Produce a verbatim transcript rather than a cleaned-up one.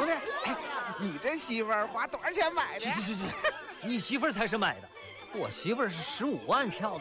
兄弟，哎，你这媳妇儿花多少钱买的？ 去去去去，你媳妇儿才是买的，我媳妇儿是十五万票的。